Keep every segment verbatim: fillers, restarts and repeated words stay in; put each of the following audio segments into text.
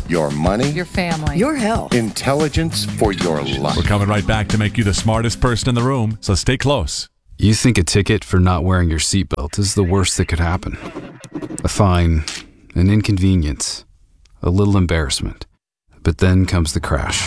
Your money. Your family. Your health. Intelligence for your life. We're coming right back to make you the smartest person in the room, so stay close. You think a ticket for not wearing your seatbelt is the worst that could happen. A fine, an inconvenience, a little embarrassment. But then comes the crash.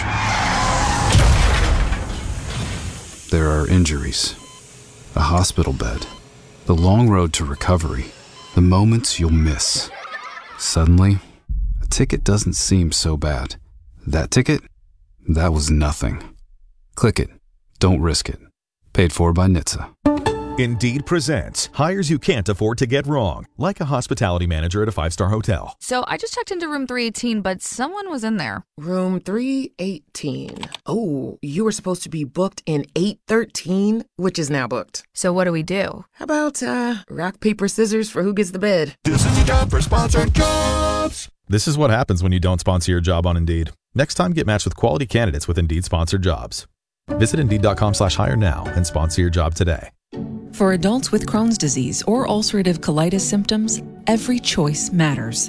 There are injuries, a hospital bed, the long road to recovery, the moments you'll miss. Suddenly, a ticket doesn't seem so bad. That ticket? That was nothing. Click it. Don't risk it. Paid for by N H T S A. Indeed presents hires you can't afford to get wrong, like a hospitality manager at a five-star hotel. So I just checked into room three eighteen, but someone was in there. Room three eighteen. Oh, you were supposed to be booked in eight thirteen, which is now booked. So what do we do? How about, uh, rock, paper, scissors for who gets the bed? This is a job for Sponsored Jobs. This is what happens when you don't sponsor your job on Indeed. Next time, get matched with quality candidates with Indeed Sponsored Jobs. Visit Indeed.com slash hire now and sponsor your job today. For adults with Crohn's disease or ulcerative colitis symptoms, every choice matters.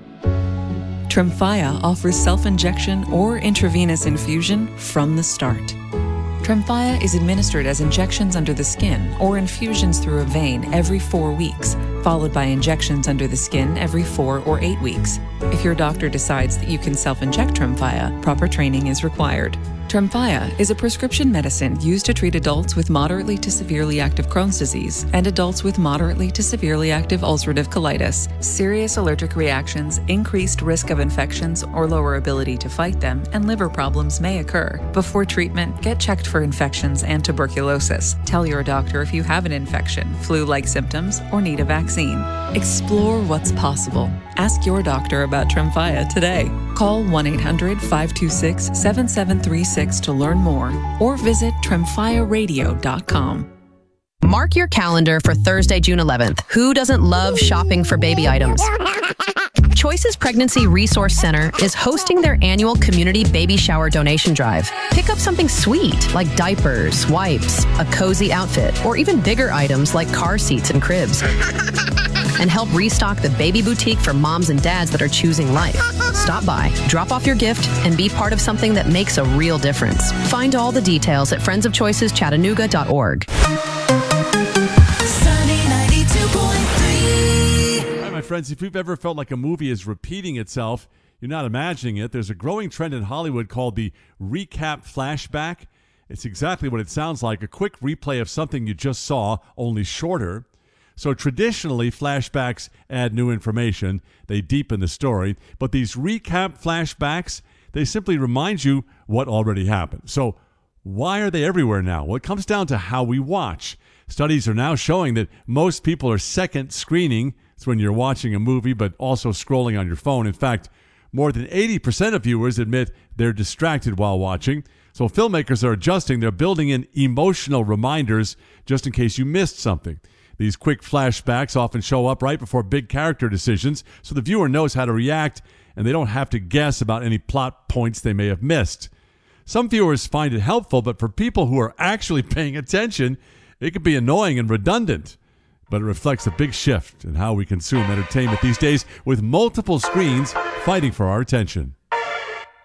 Tremfya offers self-injection or intravenous infusion from the start. Tremfya is administered as injections under the skin or infusions through a vein every four weeks, followed by injections under the skin every four or eight weeks. If your doctor decides that you can self-inject Tremfya, proper training is required. Tremfya is a prescription medicine used to treat adults with moderately to severely active Crohn's disease and adults with moderately to severely active ulcerative colitis. Serious allergic reactions, increased risk of infections or lower ability to fight them, and liver problems may occur. Before treatment, get checked for infections and tuberculosis. Tell your doctor if you have an infection, flu-like symptoms, or need a vaccine. Explore what's possible. Ask your doctor about Tremfya today. Call one eight hundred five two six seven seven three six to learn more or visit tremfya radio dot com. Mark your calendar for Thursday, June eleventh. Who doesn't love shopping for baby items? Choices Pregnancy Resource Center is hosting their annual community baby shower donation drive. Pick up something sweet like diapers, wipes, a cozy outfit, or even bigger items like car seats and cribs. And help restock the baby boutique for moms and dads that are choosing life. Stop by, drop off your gift, and be part of something that makes a real difference. Find all the details at friends of choices chattanooga dot org. Hi, my friends. If you've ever felt like a movie is repeating itself, you're not imagining it. There's a growing trend in Hollywood called the recap flashback. It's exactly what it sounds like, a quick replay of something you just saw, only shorter. So traditionally, flashbacks add new information. They deepen the story. But these recap flashbacks, they simply remind you what already happened. So why are they everywhere now? Well, it comes down to how we watch. Studies are now showing that most people are second screening. It's when you're watching a movie, but also scrolling on your phone. In fact, more than eighty percent of viewers admit they're distracted while watching. So filmmakers are adjusting. They're building in emotional reminders just in case you missed something. These quick flashbacks often show up right before big character decisions, so the viewer knows how to react, and they don't have to guess about any plot points they may have missed. Some viewers find it helpful, but for people who are actually paying attention, it can be annoying and redundant. But it reflects a big shift in how we consume entertainment these days, with multiple screens fighting for our attention.